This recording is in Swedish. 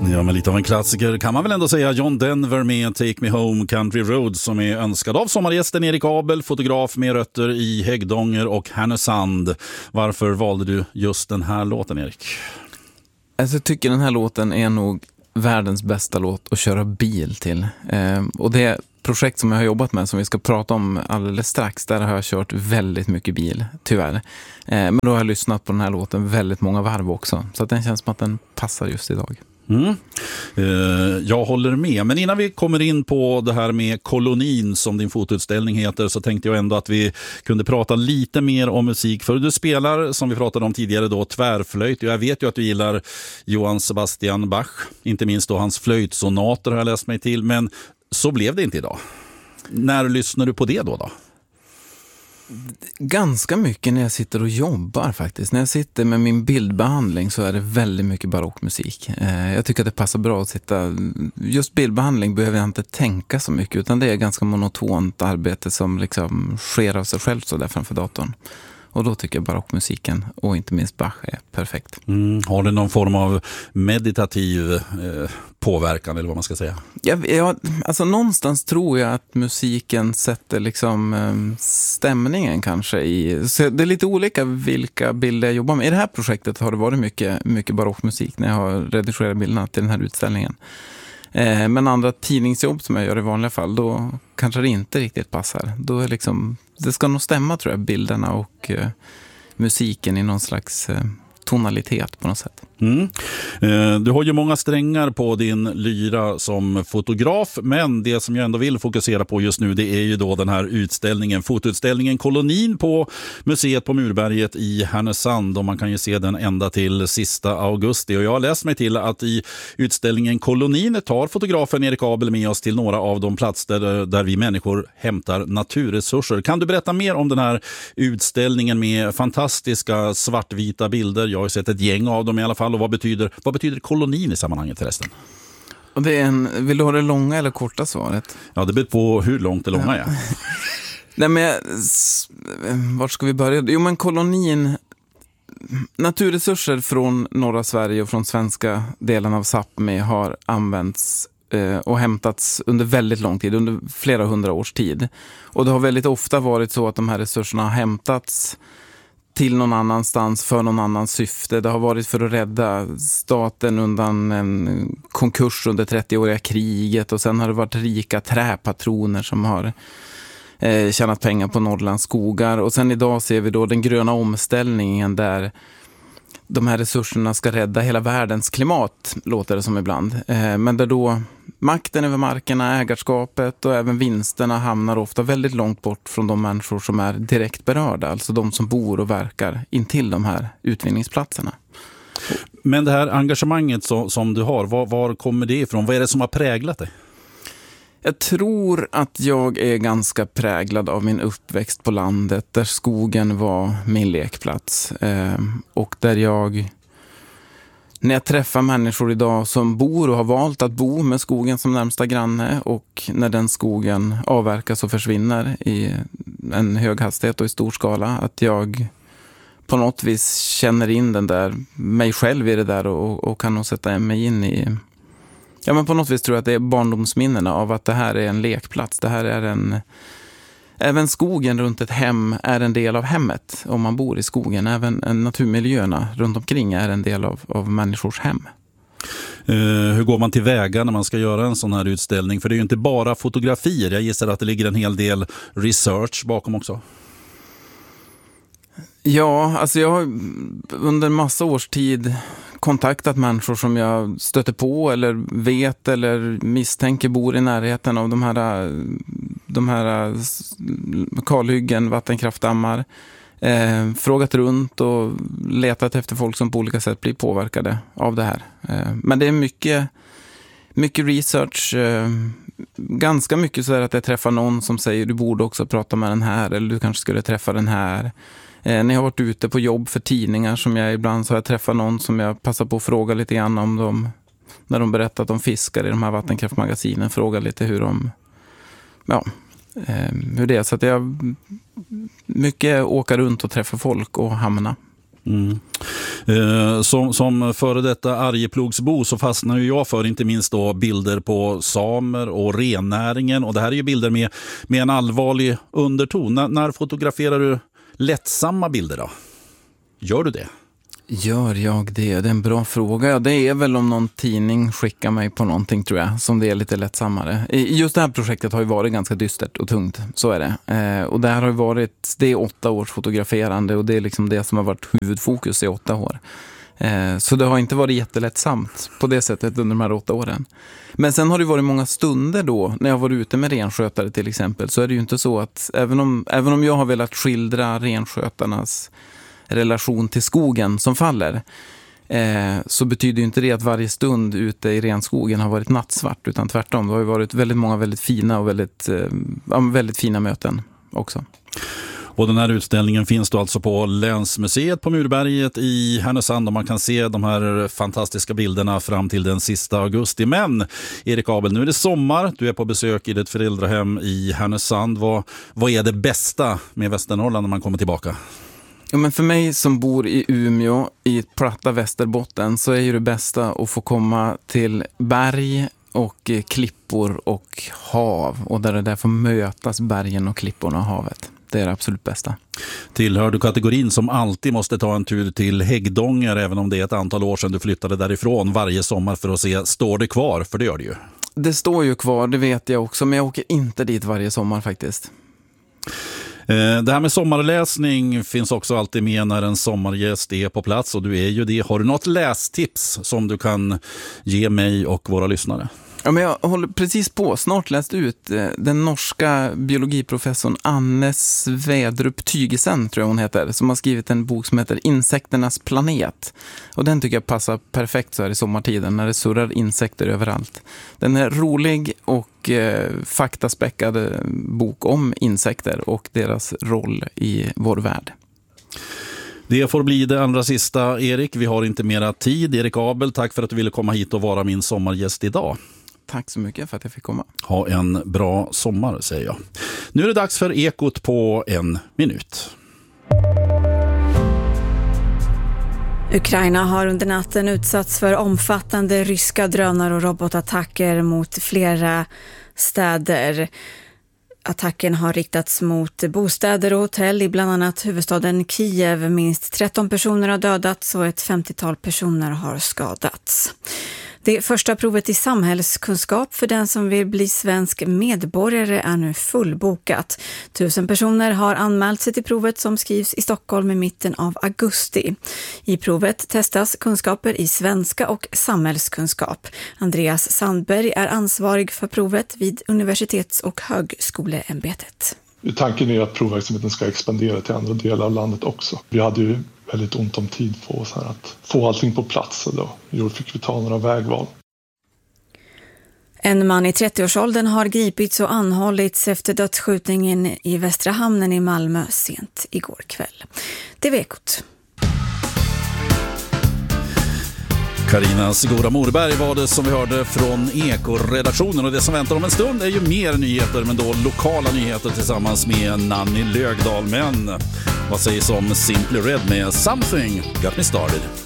Ja, men lite av en klassiker kan man väl ändå säga. John Denver med Take Me Home Country Road, som är önskad av sommargästen Erik Abel, fotograf med rötter i Häggdånger och Härnösand. Varför valde du just den här låten, Erik? Alltså, jag tycker den här låten är nog världens bästa låt att köra bil till. Och det projekt som jag har jobbat med, som vi ska prata om alldeles strax, där har jag kört väldigt mycket bil, tyvärr. Men då har jag lyssnat på den här låten väldigt många varv också. Så att den känns som att den passar just idag. Jag håller med, men innan vi kommer in på det här med Kolonin som din fotoutställning heter, så tänkte jag ändå att vi kunde prata lite mer om musik. För du spelar, som vi pratade om tidigare då, tvärflöjt. Jag vet ju att du gillar Johann Sebastian Bach, inte minst då hans flöjtsonater har jag läst mig till, men så blev det inte idag. När lyssnar du på det då? Ganska mycket när jag sitter och jobbar faktiskt. När jag sitter med min bildbehandling så är det väldigt mycket barockmusik. Jag tycker att det passar bra att sitta... Just bildbehandling behöver jag inte tänka så mycket, utan det är ganska monotont arbete som liksom sker av sig själv så där framför datorn. Och då tycker jag barockmusiken, och inte minst Bach, är perfekt. Har det någon form av meditativ påverkan, eller vad man ska säga? Alltså någonstans tror jag att musiken sätter liksom stämningen kanske i... Så det är lite olika vilka bilder jag jobbar med. I det här projektet har det varit mycket barockmusik när jag har redigerat bilderna till den här utställningen. Men andra tidningsjobb som jag gör i vanliga fall, då kanske det inte riktigt passar. Då är liksom, det ska nog stämma, tror jag, bilderna och musiken i någon slags tonalitet på något sätt. Du har ju många strängar på din lyra som fotograf, men det som jag ändå vill fokusera på just nu, det är ju då den här utställningen, fotoutställningen Kolonin på museet på Murberget i Härnösand, och man kan ju se den ända till sista augusti. Och jag har läst mig till att i utställningen Kolonin tar fotografen Erik Abel med oss till några av de platser där vi människor hämtar naturresurser. Kan du berätta mer om den här utställningen med fantastiska svartvita bilder? Jag har sett ett gäng av dem i alla fall. Och vad betyder Kolonin i sammanhanget förresten? Och det är vill du ha det långa eller korta svaret? Ja, det beror på hur långt det långa är. Nej, men vart ska vi börja? Jo, men Kolonin, naturresurser från norra Sverige och från svenska delen av Sápmi har använts och hämtats under väldigt lång tid, under flera 100 års tid. Och det har väldigt ofta varit så att de här resurserna har hämtats till någon annanstans för någon annans syfte. Det har varit för att rädda staten undan en konkurs under 30-åriga kriget, och sen har det varit rika träpatroner som har tjänat pengar på Norrlands skogar. Och sen idag ser vi då den gröna omställningen där de här resurserna ska rädda hela världens klimat, låter det som ibland. Men där då makten över markerna, ägarskapet och även vinsterna hamnar ofta väldigt långt bort från de människor som är direkt berörda. Alltså de som bor och verkar intill de här utvinningsplatserna. Men det här engagemanget som du har, var kommer det ifrån? Vad är det som har präglat dig? Jag tror att jag är ganska präglad av min uppväxt på landet, där skogen var min lekplats. Och där när jag träffar människor idag som bor och har valt att bo med skogen som närmsta granne, och när den skogen avverkas och försvinner i en hög hastighet och i stor skala, att jag på något vis känner in den där, mig själv i det där, och kan nog sätta mig in i... Ja, men på något vis tror jag att det är barndomsminnena av att det här är en lekplats. Det här är även skogen runt ett hem är en del av hemmet om man bor i skogen. Även naturmiljöerna runt omkring är en del av människors hem. Hur går man till väga när man ska göra en sån här utställning? För det är ju inte bara fotografier. Jag gissar att det ligger en hel del research bakom också. Ja, alltså jag har under en massa års tid kontaktat människor som jag stöter på eller vet eller misstänker bor i närheten av de här kalhyggen, vattenkraftdammar. Frågat runt och letat efter folk som på olika sätt blir påverkade av det här. Men det är mycket research, ganska mycket så är att jag träffar någon som säger du borde också prata med den här, eller du kanske skulle träffa den här. När jag har varit ute på jobb för tidningar som jag ibland, så har jag träffat någon som jag passar på att fråga lite grann om dem, när de berättar att de fiskar i de här vattenkraftmagasinen, fråga lite hur det är. Så att jag mycket åka runt och träffa folk och hamna. Som före detta Arjeplogsbo så fastnar ju jag för inte minst då bilder på samer och rennäringen. Och det här är ju bilder med en allvarlig underton. När fotograferar du lättsamma bilder då? Gör du det? Gör jag det? Det är en bra fråga. Ja, det är väl om någon tidning skickar mig på någonting, tror jag, som det är lite lättsammare. Just det här projektet har ju varit ganska dystert och tungt, så är det. Och det här har ju varit, det är 8 års fotograferande och det är liksom det som har varit huvudfokus i 8 år. Så det har inte varit jättelättsamt på det sättet under de här 8 åren. Men sen har det varit många stunder då, när jag var ute med renskötare till exempel, så är det ju inte så att även om jag har velat skildra renskötarnas relation till skogen som faller, så betyder ju inte det att varje stund ute i renskogen har varit nattsvart, utan tvärtom. Det har ju varit väldigt många väldigt fina och väldigt fina möten också. Och den här utställningen finns då alltså på Länsmuseet på Murberget i Härnösand och man kan se de här fantastiska bilderna fram till den sista augusti. Men Erik Abel, nu är det sommar, du är på besök i ditt föräldrahem i Härnösand. Vad är det bästa med Västernorrland när man kommer tillbaka? Ja, men för mig som bor i Umeå i platta Västerbotten så är ju det bästa att få komma till berg och klippor och hav, och där det där får mötas bergen och klipporna och havet. Det är det absolut bästa. Tillhör du kategorin som alltid måste ta en tur till Häggdånger, även om det är ett antal år sedan du flyttade därifrån varje sommar för att se, står det kvar? För det gör det ju. Det står ju kvar, det vet jag också, men jag åker inte dit varje sommar faktiskt. Det här med sommarläsning finns också alltid med när en sommargäst är på plats, och du är ju det. Har du något lästips som du kan ge mig och våra lyssnare? Ja, men jag håller precis på, snart läst ut den norska biologiprofessorn Anne Sverdrup Tygesen, tror jag hon heter, som har skrivit en bok som heter Insekternas planet. Och den tycker jag passar perfekt så här i sommartiden när det surrar insekter överallt. Den är rolig och faktaspäckad bok om insekter och deras roll i vår värld. Det får bli det allra sista, Erik. Vi har inte mera tid. Erik Abel, tack för att du ville komma hit och vara min sommargäst idag. Tack så mycket för att jag fick komma. Ha en bra sommar, säger jag. Nu är det dags för Ekot på 1 minut. Ukraina har under natten utsatts för omfattande ryska drönare och robotattacker mot flera städer. Attacken har riktats mot bostäder och hotell i bland annat huvudstaden Kiev. Minst 13 personer har dödats och ett 50-tal personer har skadats. Det första provet i samhällskunskap för den som vill bli svensk medborgare är nu fullbokat. 1000 personer har anmält sig till provet som skrivs i Stockholm i mitten av augusti. I provet testas kunskaper i svenska och samhällskunskap. Andreas Sandberg är ansvarig för provet vid Universitets- och högskoleämbetet. Tanken är att provverksamheten ska expandera till andra delar av landet också. Vi hade ju väldigt ont om tid på oss här att få allting på plats, och då fick vi ta några vägval. En man i 30-årsåldern har gripits och anhållits efter dödsskjutningen i Västra hamnen i Malmö sent igår kväll. Det var Ekot. Carina Sigora Morberg var det som vi hörde från Eko-redaktionen, och det som väntar om en stund är ju mer nyheter, men då lokala nyheter tillsammans med Nanny Lögdahl. Men vad sägs om Simply Red med Something Got Me Started?